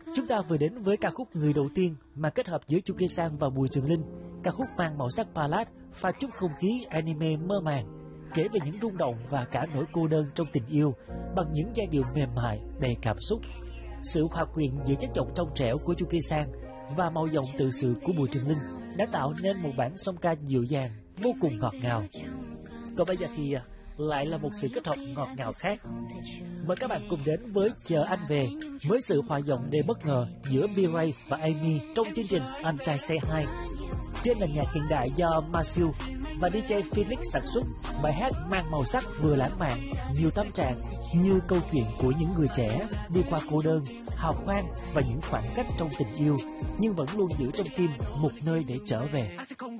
Chúng ta vừa đến với ca khúc Người Đầu Tiên mà kết hợp giữa Chu Kê Sang và Bùi Trường Linh. Ca khúc mang màu sắc ballad, pha chút không khí anime mơ màng, kể về những rung động và cả nỗi cô đơn trong tình yêu bằng những giai điệu mềm mại đầy cảm xúc. Sự hòa quyện giữa chất giọng trong trẻo của Chu Kê Sang và màu giọng tự sự của Bùi Trường Linh đã tạo nên một bản song ca dịu dàng, vô cùng ngọt ngào. Còn bây giờ thì lại là một sự kết hợp ngọt ngào khác. Mời các bạn cùng đến với Chờ Anh Về, với sự hòa giọng đầy bất ngờ giữa B-Ray và Amy trong chương trình Anh Trai Say Hi. Trên nền nhạc hiện đại do Marcel và DJ Felix sản xuất, bài hát mang màu sắc vừa lãng mạn, nhiều tâm trạng như câu chuyện của những người trẻ đi qua cô đơn, hào khoan và những khoảng cách trong tình yêu, nhưng vẫn luôn giữ trong tim một nơi để trở về.